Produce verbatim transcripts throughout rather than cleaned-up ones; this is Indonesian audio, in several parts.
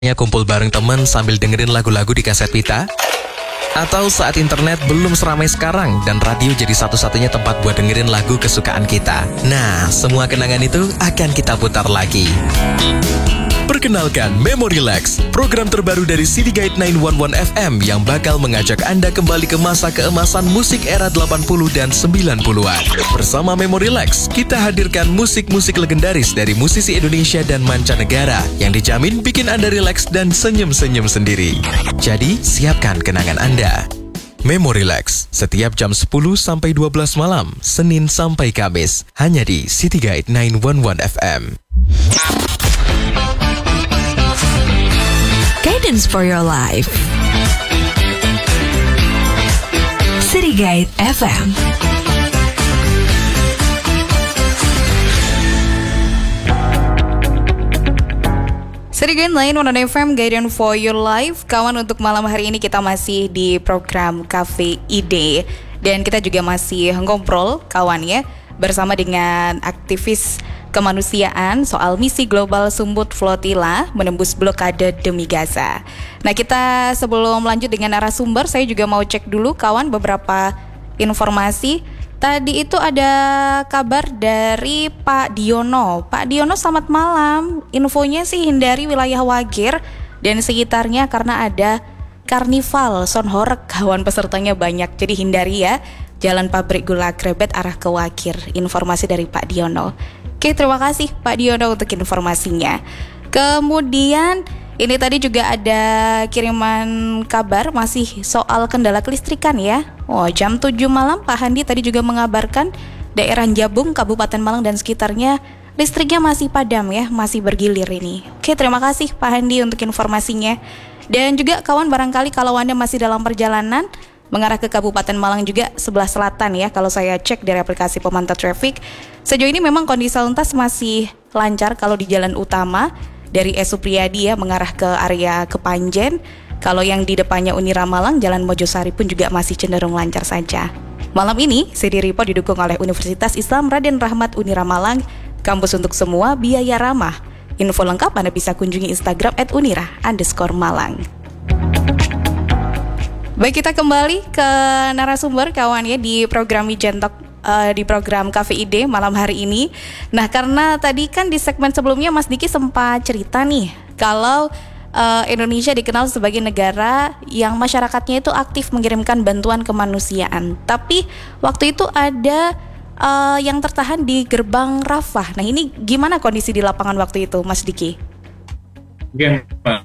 kumpul bareng temen sambil dengerin lagu-lagu di kaset pita? Atau saat internet belum seramai sekarang dan radio jadi satu-satunya tempat buat dengerin lagu kesukaan kita? Nah, semua kenangan itu akan kita putar lagi. Perkenalkan Memorilex, program terbaru dari City Guide sembilan satu satu F M yang bakal mengajak Anda kembali ke masa keemasan musik era delapan puluh dan sembilan puluhan. Bersama Memorilex, kita hadirkan musik-musik legendaris dari musisi Indonesia dan mancanegara yang dijamin bikin Anda rileks dan senyum-senyum sendiri. Jadi, siapkan kenangan Anda. Memorilex, setiap jam sepuluh sampai dua belas malam, Senin sampai Kamis, hanya di City Guide sembilan satu satu F M. Guidance for your life. City Guide F M. City Guide sembilan satu satu F M, Guidance for your life. Kawan, untuk malam hari ini kita masih di program Cafe Ide. Dan kita juga masih ngobrol, kawan ya, bersama dengan aktivis kemanusiaan soal misi global Sumbut Flotilla menembus blokade demi Gaza. Nah, kita sebelum lanjut dengan narasumber, saya juga mau cek dulu kawan beberapa informasi. Tadi itu ada kabar dari Pak Diono. Pak Diono, selamat malam. Infonya sih hindari wilayah Wagir dan sekitarnya karena ada karnival Sonhorek, kawan, pesertanya banyak. Jadi hindari ya Jalan Pabrik Gula Krebet arah ke Wagir. Informasi dari Pak Diono. Oke, terima kasih Pak Diono untuk informasinya. Kemudian ini tadi juga ada kiriman kabar masih soal kendala kelistrikan ya. Oh, jam tujuh malam Pak Handi tadi juga mengabarkan daerah Jabung, Kabupaten Malang dan sekitarnya listriknya masih padam ya, masih bergilir ini. Oke, terima kasih Pak Handi untuk informasinya. Dan juga kawan, barangkali kalau Anda masih dalam perjalanan mengarah ke Kabupaten Malang juga sebelah selatan ya, kalau saya cek dari aplikasi pemantau traffic, sejauh ini memang kondisi lalu lintas masih lancar kalau di jalan utama dari E Supriyadi ya mengarah ke area Kepanjen. Kalau yang di depannya Unira Malang, Jalan Mojosari pun juga masih cenderung lancar saja. Malam ini, City Report didukung oleh Universitas Islam Raden Rahmat Unira Malang, kampus untuk semua, biaya ramah. Info lengkap Anda bisa kunjungi Instagram at unira underscore malang. Baik, kita kembali ke narasumber kawan ya di program Wijen Talk, uh, di program Cafe Ide malam hari ini. Nah, karena tadi kan di segmen sebelumnya Mas Diki sempat cerita nih kalau uh, Indonesia dikenal sebagai negara yang masyarakatnya itu aktif mengirimkan bantuan kemanusiaan. Tapi waktu itu ada uh, yang tertahan di gerbang Rafah. Nah, ini gimana kondisi di lapangan waktu itu, Mas Diki? Oke, Pak.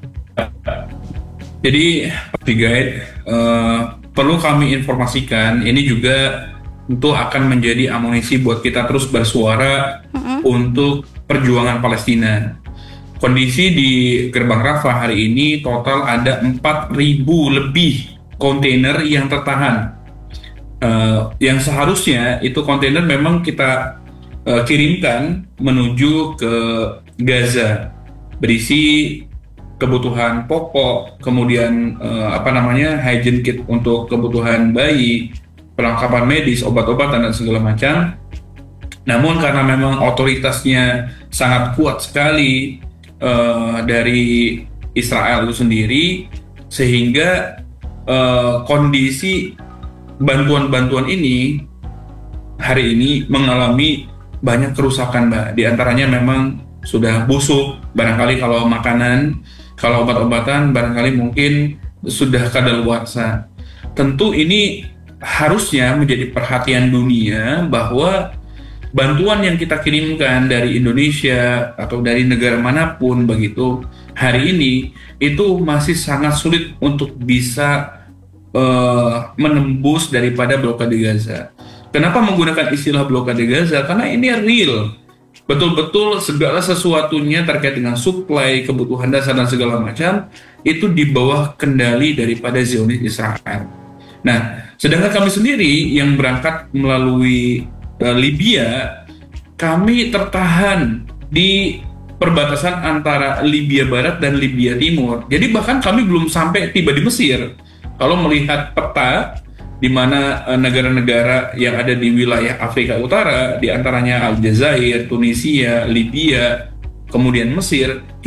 Jadi, Pak Guide, uh, perlu kami informasikan, ini juga tentu akan menjadi amunisi buat kita terus bersuara mm-hmm. untuk perjuangan Palestina. Kondisi di Gerbang Rafah hari ini total ada empat ribu lebih kontainer yang tertahan. Uh, yang seharusnya itu kontainer memang kita uh, kirimkan menuju ke Gaza, berisi kebutuhan pokok, kemudian eh, apa namanya hygiene kit untuk kebutuhan bayi, perlengkapan medis, obat-obatan dan segala macam. Namun karena memang otoritasnya sangat kuat sekali eh, dari Israel itu sendiri, sehingga eh, kondisi bantuan-bantuan ini hari ini mengalami banyak kerusakan, Mbak. Di antaranya memang sudah busuk, barangkali kalau makanan, kalau obat-obatan barangkali mungkin sudah kadaluarsa. Tentu ini harusnya menjadi perhatian dunia bahwa bantuan yang kita kirimkan dari Indonesia atau dari negara manapun begitu hari ini itu masih sangat sulit untuk bisa uh, menembus daripada blokade Gaza. Kenapa menggunakan istilah blokade Gaza? Karena ini real. Betul-betul segala sesuatunya terkait dengan suplai, kebutuhan dasar dan segala macam itu di bawah kendali daripada Zionis Israel. Nah, sedangkan kami sendiri yang berangkat melalui uh, Libya, kami tertahan di perbatasan antara Libya Barat dan Libya Timur. Jadi bahkan kami belum sampai tiba di Mesir. Kalau melihat peta di mana uh, negara-negara yang ada di wilayah Afrika Utara, di antaranya Aljazair, Tunisia, Libya, kemudian Mesir, kita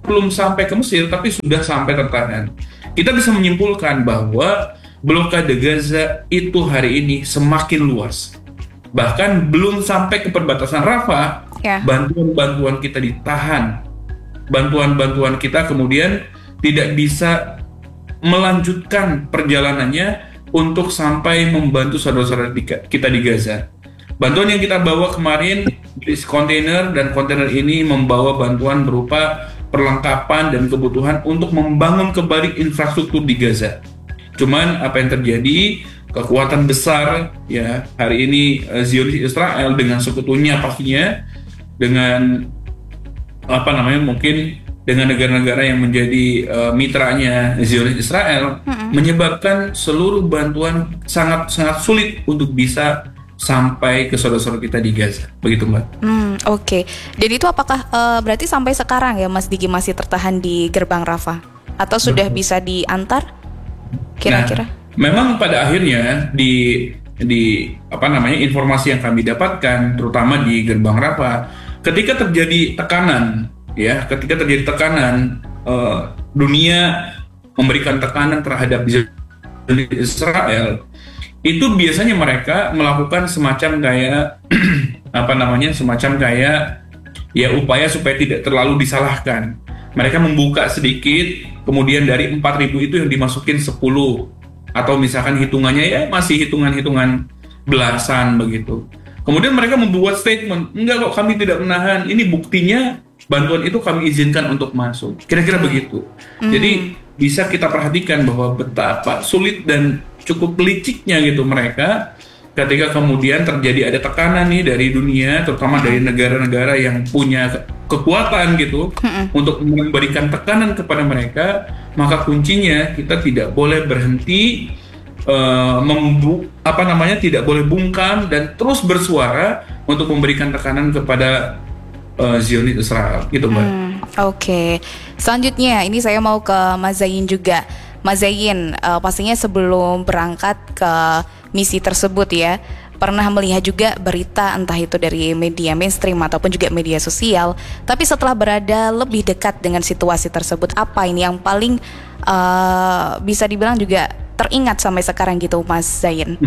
belum sampai ke Mesir, tapi sudah sampai tertahan. Kita bisa menyimpulkan bahwa blokade Gaza itu hari ini semakin luas. Bahkan belum sampai ke perbatasan Rafah, Ya. bantuan-bantuan kita ditahan. Bantuan-bantuan kita kemudian tidak bisa melanjutkan perjalanannya untuk sampai membantu saudara-saudara kita di Gaza. Bantuan yang kita bawa kemarin di kontainer, dan kontainer ini membawa bantuan berupa perlengkapan dan kebutuhan untuk membangun kembali infrastruktur di Gaza. Cuman apa yang terjadi, kekuatan besar ya hari ini uh, Zionis Israel dengan sekutunya pastinya, dengan apa namanya mungkin dengan negara-negara yang menjadi uh, mitranya Zionis Israel, mm-hmm. menyebabkan seluruh bantuan sangat-sangat sulit untuk bisa sampai ke saudara-saudara kita di Gaza. Begitu, Mbak. Hmm, oke. Okay. Dan itu apakah uh, berarti sampai sekarang ya Mas Diki masih tertahan di gerbang Rafah? Atau sudah Betul. bisa diantar? Kira-kira? Nah, memang pada akhirnya di di apa namanya informasi yang kami dapatkan, terutama di gerbang Rafah, ketika terjadi tekanan, ya, ketika terjadi tekanan, uh, dunia memberikan tekanan terhadap Israel. Itu biasanya mereka melakukan semacam kayak apa namanya semacam kayak ya upaya supaya tidak terlalu disalahkan. Mereka membuka sedikit, kemudian dari empat ribu itu yang dimasukin sepuluh, atau misalkan hitungannya ya masih hitungan-hitungan belasan begitu. Kemudian mereka membuat statement, enggak kok kami tidak menahan, ini buktinya bantuan itu kami izinkan untuk masuk. Kira-kira begitu. Mm. Jadi bisa kita perhatikan bahwa betapa sulit dan cukup liciknya gitu mereka ketika kemudian terjadi ada tekanan nih dari dunia, terutama dari negara-negara yang punya kekuatan gitu, mm-hmm. untuk memberikan tekanan kepada mereka, maka kuncinya kita tidak boleh berhenti, uh, membu- apa namanya tidak boleh bungkam dan terus bersuara untuk memberikan tekanan kepada uh, Zionis Israel gitu, Mbak. Hmm, Oke, okay. Selanjutnya ini saya mau ke Mas Zain juga. Mas Zain, uh, pastinya sebelum berangkat ke misi tersebut ya, pernah melihat juga berita entah itu dari media mainstream ataupun juga media sosial. Tapi setelah berada lebih dekat dengan situasi tersebut, apa ini yang paling uh, bisa dibilang juga teringat sampai sekarang gitu, Mas Zain?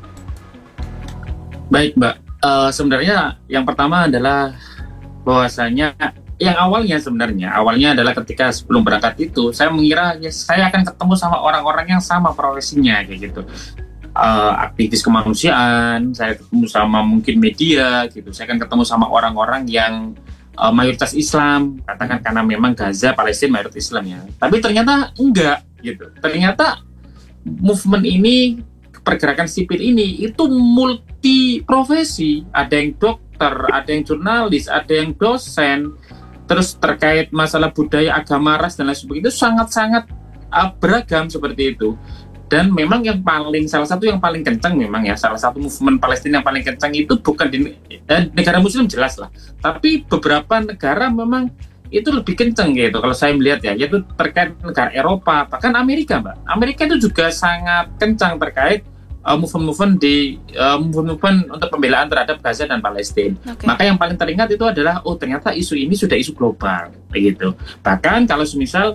Baik, Mbak. Uh, sebenarnya yang pertama adalah bahwasanya yang awalnya sebenarnya awalnya adalah ketika sebelum berangkat itu saya mengira ya saya akan ketemu sama orang-orang yang sama profesinya kayak gitu, uh, aktivis kemanusiaan, saya ketemu sama mungkin media gitu, saya akan ketemu sama orang-orang yang uh, mayoritas Islam, katakan karena memang Gaza Palestina mayoritas Islam ya, tapi ternyata enggak gitu, ternyata movement ini, pergerakan sipil ini itu multi profesi, ada yang dokter, ada yang jurnalis, ada yang dosen. Terus terkait masalah budaya, agama, ras, dan lain sebagainya itu sangat-sangat uh, beragam seperti itu. Dan memang yang paling, salah satu yang paling kencang memang ya, salah satu movement Palestina yang paling kencang itu bukan di eh, negara muslim jelas lah. Tapi beberapa negara memang itu lebih kencang gitu kalau saya melihat ya, yaitu terkait negara Eropa, bahkan Amerika, Mbak. Amerika itu juga sangat kencang terkait Uh, movement-movement di uh, movement untuk pembelaan terhadap Gaza dan Palestina. Okay. Maka yang paling teringat itu adalah oh ternyata isu ini sudah isu global begitu. Bahkan kalau semisal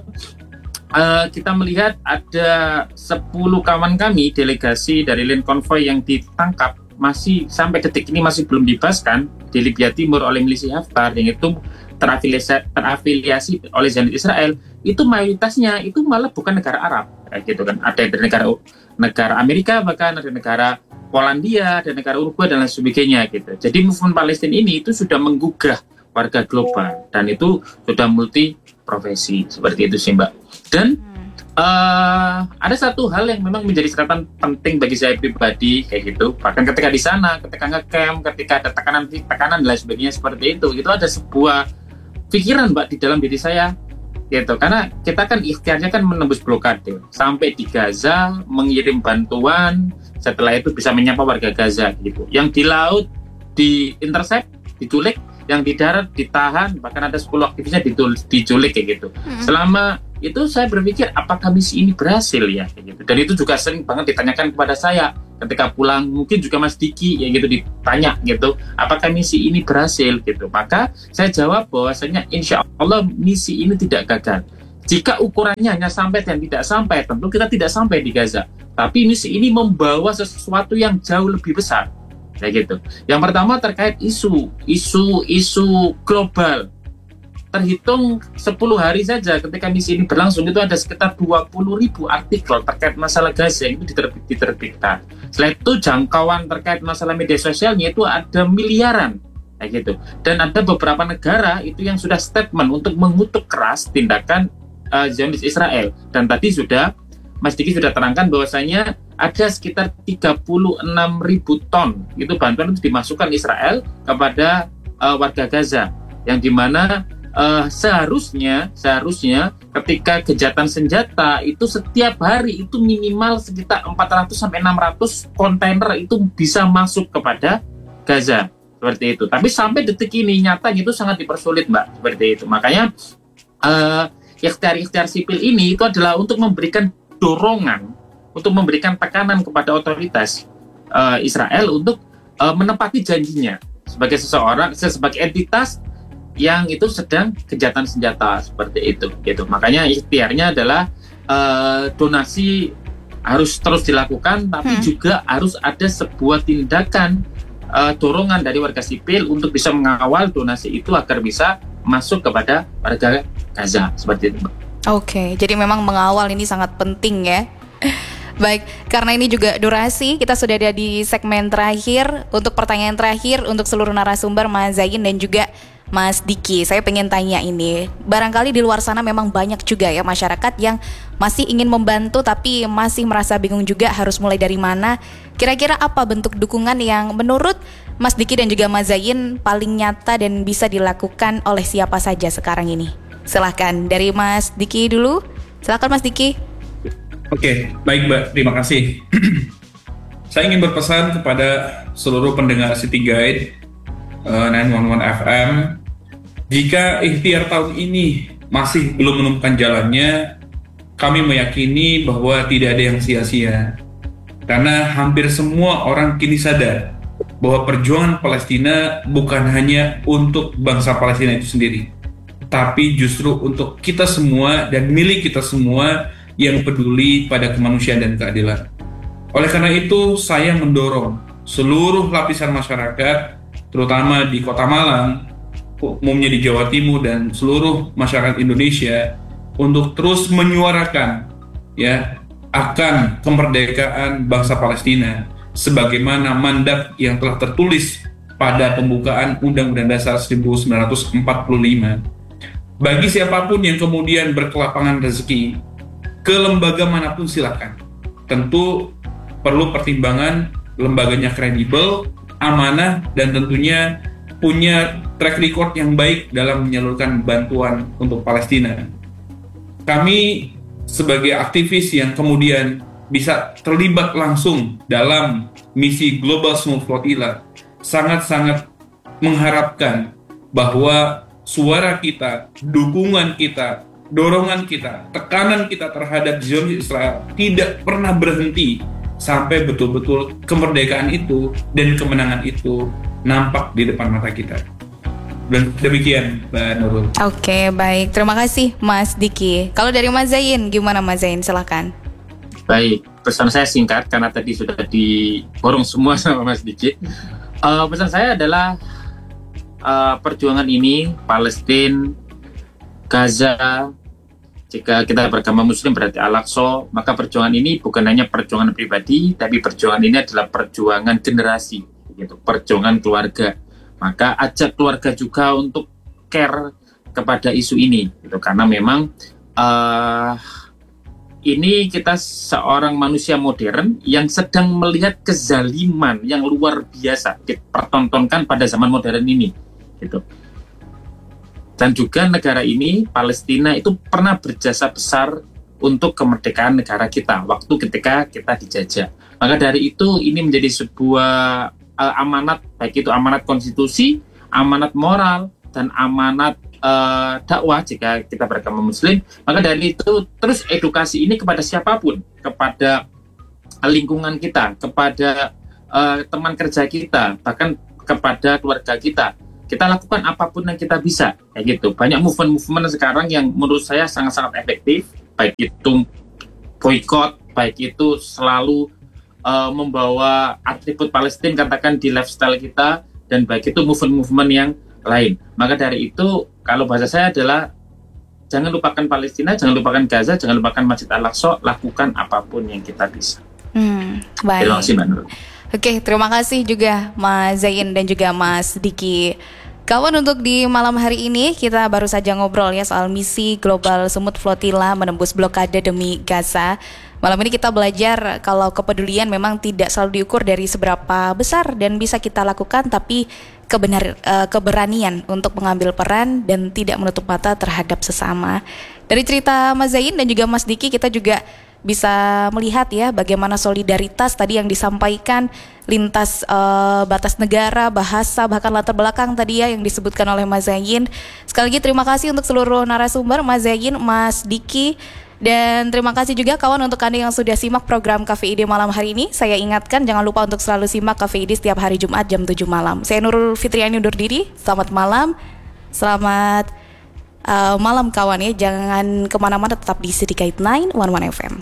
uh, kita melihat ada sepuluh kawan kami delegasi dari Line Convoy yang ditangkap masih sampai detik ini masih belum dibebaskan di Libya Timur oleh milisi Haftar yang itu terafiliasi, terafiliasi oleh Zionis Israel, itu mayoritasnya itu malah bukan negara Arab gitu kan. Ada dari negara negara Amerika, bahkan ada negara Polandia, ada negara Uruguay dan lain sebagainya gitu. Jadi movement Palestina ini itu sudah menggugah warga global dan itu sudah multi profesi seperti itu sih, Mbak. Dan uh, ada satu hal yang memang menjadi catatan penting bagi saya pribadi kayak gitu. Bahkan ketika di sana, ketika nge-camp, ketika ada tekanan tekanan dan lain sebagainya seperti itu, itu ada sebuah pikiran, Mbak, di dalam diri saya gitu, karena kita kan ikhtiarnya kan menembus blokade sampai di Gaza, mengirim bantuan, setelah itu bisa menyapa warga Gaza gitu. Yang di laut di intercept, diculik, yang di darat ditahan, bahkan ada sepuluh aktivisnya diculik kayak gitu. Hmm. Selama itu saya berpikir apakah misi ini berhasil ya kayak gitu. Dan itu juga sering banget ditanyakan kepada saya, ketika pulang mungkin juga Mas Diki ya gitu ditanya gitu, apakah misi ini berhasil gitu. Maka saya jawab bahwasanya insya Allah misi ini tidak gagal. Jika ukurannya hanya sampai dan tidak sampai, tentu kita tidak sampai di Gaza. Tapi misi ini membawa sesuatu yang jauh lebih besar, kayak gitu. Yang pertama terkait isu, isu, isu global. Terhitung sepuluh hari saja ketika misi ini berlangsung itu ada sekitar dua puluh ribu artikel terkait masalah Gaza yang itu diterbit, diterbitkan. Selain itu jangkauan terkait masalah media sosialnya itu ada miliaran, kayak gitu. Dan ada beberapa negara itu yang sudah statement untuk mengutuk keras tindakan Uh, Zionis Israel. Dan tadi sudah Mas Diki sudah terangkan bahwasanya ada sekitar tiga puluh enam ribu ton itu bantuan itu dimasukkan Israel kepada uh, warga Gaza, yang dimana uh, seharusnya seharusnya ketika kejahatan senjata itu setiap hari itu minimal sekitar empat ratus sampai enam ratus kontainer itu bisa masuk kepada Gaza, seperti itu. Tapi sampai detik ini nyatanya itu sangat dipersulit, Mbak, seperti itu. Makanya uh, ikhtiar-ikhtiar sipil ini itu adalah untuk memberikan dorongan, untuk memberikan tekanan kepada otoritas uh, Israel untuk uh, menepati janjinya sebagai seseorang, sebagai entitas yang itu sedang kejahatan senjata, seperti itu. Gitu. Makanya ikhtiarnya adalah uh, donasi harus terus dilakukan, tapi hmm. juga harus ada sebuah tindakan uh, dorongan dari warga sipil untuk bisa mengawal donasi itu agar bisa masuk kepada warga Gaza, seperti itu. Oke, jadi memang mengawal ini sangat penting ya. Baik, karena ini juga durasi, kita sudah ada di segmen terakhir. Untuk pertanyaan terakhir untuk seluruh narasumber, Mas Zain dan juga Mas Diki, saya pengen tanya ini, barangkali di luar sana memang banyak juga ya masyarakat yang masih ingin membantu tapi masih merasa bingung juga harus mulai dari mana. Kira-kira apa bentuk dukungan yang menurut Mas Diki dan juga Mas Zain paling nyata dan bisa dilakukan oleh siapa saja sekarang ini? Silahkan dari Mas Diki dulu. Silahkan Mas Diki. Oke, baik Mbak, terima kasih. Saya ingin berpesan kepada seluruh pendengar City Guide uh, sembilan satu satu F M, jika ikhtiar tahun ini masih belum menemukan jalannya, kami meyakini bahwa tidak ada yang sia-sia. Karena hampir semua orang kini sadar bahwa perjuangan Palestina bukan hanya untuk bangsa Palestina itu sendiri, tapi justru untuk kita semua dan milik kita semua yang peduli pada kemanusiaan dan keadilan. Oleh karena itu, saya mendorong seluruh lapisan masyarakat, terutama di Kota Malang, umumnya di Jawa Timur dan seluruh masyarakat Indonesia, untuk terus menyuarakan ya akan kemerdekaan bangsa Palestina sebagaimana mandat yang telah tertulis pada pembukaan Undang-Undang Dasar seribu sembilan ratus empat puluh lima. Bagi siapapun yang kemudian berkelapangan rezeki ke lembaga manapun silakan. Tentu perlu pertimbangan lembaganya kredibel, amanah, dan tentunya punya track record yang baik dalam menyalurkan bantuan untuk Palestina. Kami sebagai aktivis yang kemudian bisa terlibat langsung dalam misi Global Smooth Flotilla sangat-sangat mengharapkan bahwa suara kita, dukungan kita, dorongan kita, tekanan kita terhadap Zionis Israel tidak pernah berhenti sampai betul-betul kemerdekaan itu dan kemenangan itu nampak di depan mata kita. Dan demikian Mbak Nurul. Oke, baik. Terima kasih Mas Diki. Kalau dari Mas Zain, gimana Mas Zain? Silakan. Baik, pesan saya singkat karena tadi sudah diborong semua sama Mas Diki. Uh, pesan saya adalah uh, perjuangan ini Palestina, Gaza, jika kita beragama Muslim berarti Al-Aqsa, maka perjuangan ini bukan hanya perjuangan pribadi, tapi perjuangan ini adalah perjuangan generasi, gitu, perjuangan keluarga. Maka ajak keluarga juga untuk care kepada isu ini, gitu, karena memang uh, ini kita seorang manusia modern yang sedang melihat kezaliman yang luar biasa dipertontonkan pada zaman modern ini, gitu. Dan juga negara ini, Palestina itu pernah berjasa besar untuk kemerdekaan negara kita waktu ketika kita dijajah. Maka dari itu ini menjadi sebuah uh, amanat, baik itu amanat konstitusi, amanat moral, dan amanat uh, dakwah jika kita beragama Muslim. Maka dari itu terus edukasi ini kepada siapapun, kepada lingkungan kita, kepada uh, teman kerja kita, bahkan kepada keluarga kita. Kita lakukan apapun yang kita bisa, kayak gitu. Banyak movement-movement sekarang yang menurut saya sangat-sangat efektif, baik itu boykot, baik itu selalu uh, membawa atribut Palestina katakan di lifestyle kita, dan baik itu movement-movement yang lain. Maka dari itu, kalau bahasa saya adalah jangan lupakan Palestina, jangan lupakan Gaza, jangan lupakan Masjid Al-Aqsa, lakukan apapun yang kita bisa. Hmm, baik. Terima kasih, Mbak Nur. Oke, terima kasih juga Mas Zain dan juga Mas Diki. Kawan, untuk di malam hari ini kita baru saja ngobrol ya soal misi Global Semut Flotilla menembus blokade demi Gaza. Malam ini kita belajar kalau kepedulian memang tidak selalu diukur dari seberapa besar dan bisa kita lakukan, tapi kebenar uh, keberanian untuk mengambil peran dan tidak menutup mata terhadap sesama. Dari cerita Mas Zain dan juga Mas Diki, kita juga bisa melihat ya bagaimana solidaritas tadi yang disampaikan lintas uh, batas negara, bahasa, bahkan latar belakang tadi ya yang disebutkan oleh Mas Zain. Sekali lagi terima kasih untuk seluruh narasumber, Mas Zain, Mas Diki. Dan terima kasih juga kawan untuk Anda yang sudah simak program Cafe I D malam hari ini. Saya ingatkan jangan lupa untuk selalu simak Cafe I D setiap hari Jumat jam tujuh malam. Saya Nurul Fitriani undur diri. Selamat malam. Selamat uh, malam kawan ya. Jangan kemana-mana, tetap di City Guide sembilan satu satu F M.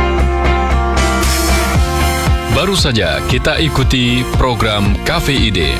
Baru saja kita ikuti program Cafe I D.